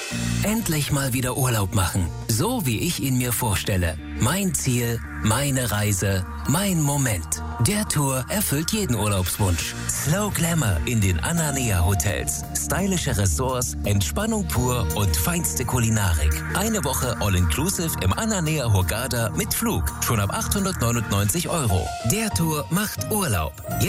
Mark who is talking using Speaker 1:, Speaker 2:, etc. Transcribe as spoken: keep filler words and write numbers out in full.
Speaker 1: Endlich mal wieder Urlaub machen, so wie ich ihn mir vorstelle. Mein Ziel, meine Reise, mein Moment. Der Tour erfüllt jeden Urlaubswunsch. Slow Glamour in den Ananea Hotels. Stylische Ressorts, Entspannung pur und feinste Kulinarik. Eine Woche All-Inclusive im Ananea Hurghada mit Flug. Schon ab achthundertneunundneunzig Euro. Der Tour macht Urlaub.